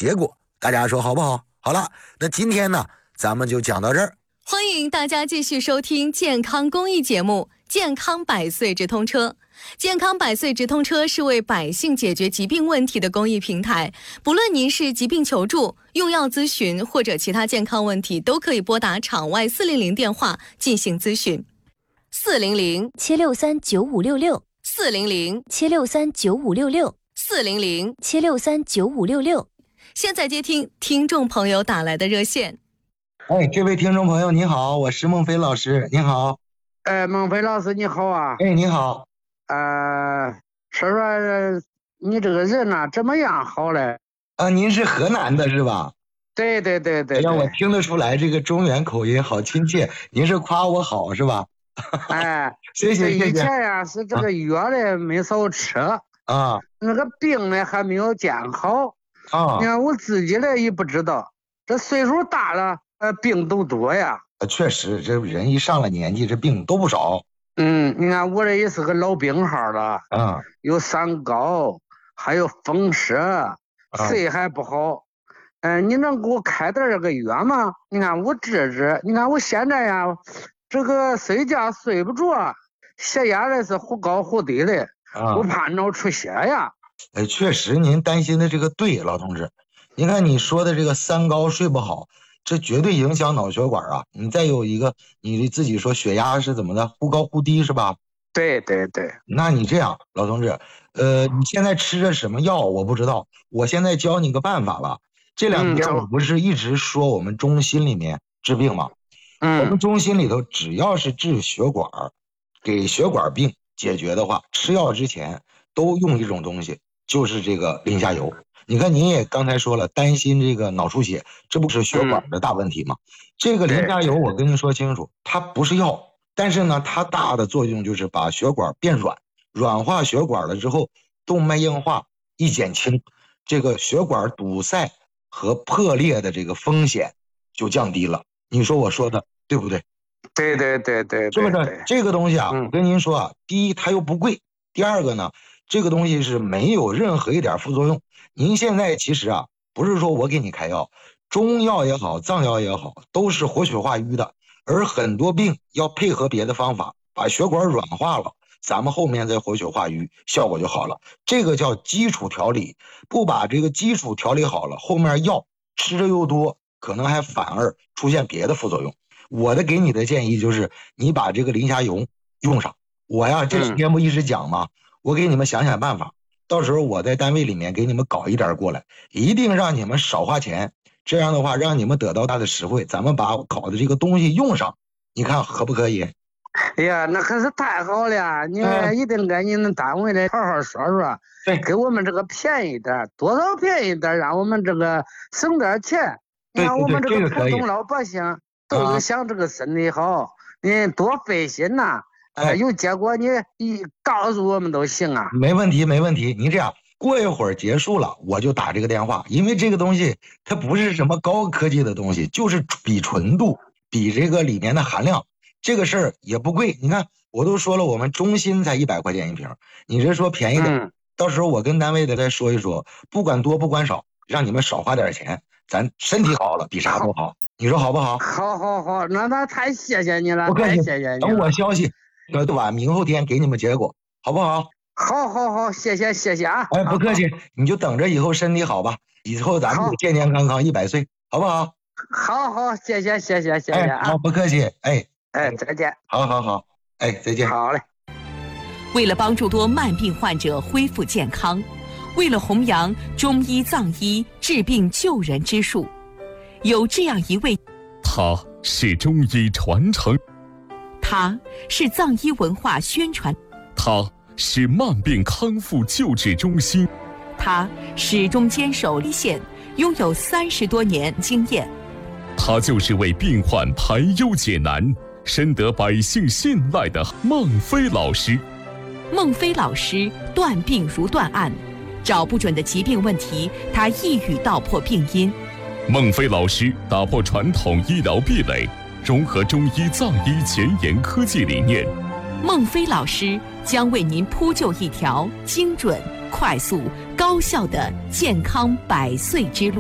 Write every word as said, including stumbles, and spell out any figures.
结果，大家说好不好？好了，那今天呢，咱们就讲到这儿。 欢迎大家继续收听健康公益节目《健康百岁直通车》。健康百岁直通车是为百姓解决疾病问题的公益平台，不论您是疾病求助、用药咨询或者其他健康问题，都可以拨打场外四零零电话进行咨询。四零零七六三九五六六， 四零零七六三九五六六， 四零零七六三九五六六。 现在接听听众朋友打来的热线。 哎，这位听众朋友你好，我是孟非老师，你好。 哎，孟非老师你好啊。 哎，你好。 呃，说说你这个人呐、啊、怎么样好嘞？ 啊，您是河南的是吧？ 对对对对。 哎呀，我听得出来这个中原口音好亲切，您是夸我好是吧？ 哎， 谢谢谢谢。 以前呀是这个药呢没少吃啊， 那个病呢还没有见好啊。 你看我自己呢也不知道，这岁数大了，呃，病都多呀。 确实，这人一上了年纪，这病都不少。 嗯，你看我这也是个老病号了， 啊， 有三高，还有风湿，肺还不好。嗯、呃，你能给我开点这个药吗？你看我治治，你看我现在呀，这个睡觉睡不着，血压呢是忽高忽低的，啊、我怕脑出血呀。 哎，确实您担心的这个对，老同志，你看你说的这个三高睡不好。这绝对影响脑血管啊！你再有一个，你自己说血压是怎么的，忽高忽低是吧？ 对对对。 那你这样，老同志，呃，你现在吃着什么药我不知道，我现在教你个办法吧。这两天我不是一直说我们中心里面治病吗？嗯，我们中心里头只要是治血管，给血管病解决的话，吃药之前都用一种东西，就是这个磷虾油。你看您也刚才说了，担心这个脑出血，这不是血管的大问题吗？嗯、这个磷虾油我跟您说清楚，它不是药，但是呢它大的作用就是把血管变软，软化血管了之后，动脉硬化一减轻，这个血管堵塞和破裂的这个风险就降低了。你说我说的对不对？ 对对对对对， 是不是？这个东西啊，嗯、我跟您说啊，第一它又不贵，第二个呢，这个东西是没有任何一点副作用。您现在其实啊，不是说我给你开药，中药也好，藏药也好，都是活血化瘀的，而很多病要配合别的方法，把血管软化了，咱们后面再活血化瘀，效果就好了。这个叫基础调理，不把这个基础调理好了，后面药吃着又多，可能还反而出现别的副作用。我的给你的建议就是，你把这个磷虾油用上。我呀，这几天不一直讲吗？嗯、我给你们想想办法。到时候我在单位里面给你们搞一点过来，一定让你们少花钱，这样的话让你们得到大的实惠，咱们把搞的这个东西用上，你看可不可以？ 哎呀，那可是太好了，你们一定跟你们单位的好好说说，对，给我们这个便宜点，多少便宜点，让我们这个省点钱。你看我们这个普通老百姓都是想这个身体好，你多费心呐、啊。呃，有结果你一告诉我们都行啊。 没问题，没问题。你这样，过一会儿结束了，我就打这个电话，因为这个东西它不是什么高科技的东西，就是比纯度，比这个里面的含量。这个事儿也不贵，你看我都说了，我们中心才一百块钱一瓶，你这说便宜点、嗯，到时候我跟单位的再说一说，不管多不管少，让你们少花点钱，咱身体好了比啥都好。你说好不好？ 好好好，那那太谢谢你了， 不客气， 太谢谢你了。 等我消息。对吧？明后天给你们结果，好不好？ 好，好，好，谢谢，谢谢啊！ 哎，不客气，你就等着以后身体好吧，以后咱们健健康康一百岁，好不好？ 好好，谢谢，谢谢，谢谢啊！ 哎、好，不客气，哎， 哎，再见。 好好好，哎，再见。 好嘞。 为了帮助多慢病患者恢复健康，为了弘扬中医藏医治病救人之术，有这样一位， 他是中医传承。 他是藏医文化宣传， 他是慢病康复救治中心， 他始终坚守一线，拥有三十多年经验。 他就是为病患排忧解难，深得百姓信赖的孟非老师。 孟非老师断病如断案，找不准的疾病问题，他一语道破病因。 孟非老师打破传统医疗壁垒，融合中医藏医前沿科技理念， 孟非老师将为您铺就一条精准、快速、高效的健康百岁之路。